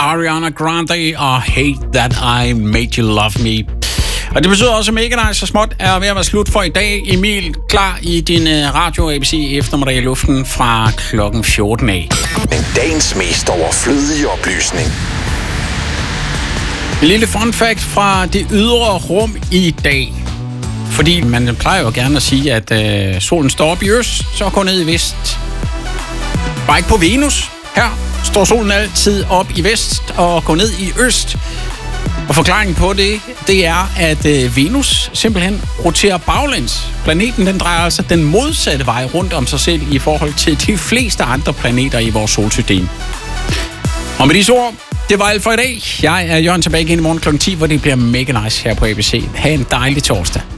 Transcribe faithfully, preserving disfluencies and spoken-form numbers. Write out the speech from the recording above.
Ariana Grande og Hate That I Made You Love Me. Og det betyder også, at Mega Nice så småt er ved at være slut for i dag. Emil, klar i din radio A B C eftermiddag i luften fra klokken fjorten af. Men dagens mest overflødige oplysning. En lille fun fact fra det ydre rum i dag. Fordi man plejer jo gerne at sige, at øh, solen står op i øst, så går ned i vest. Bare ikke på Venus. Her står solen altid op i vest og går ned i øst. Og forklaringen på det, det er, at øh, Venus simpelthen roterer baglæns. Planeten den drejer altså den modsatte vej rundt om sig selv i forhold til de fleste andre planeter i vores solsystem. Og med disse ord, det var alt for i dag. Jeg er Jørgen tilbage igen i morgen klokken ti, hvor det bliver Mega Nice her på A B C. Ha' en dejlig torsdag.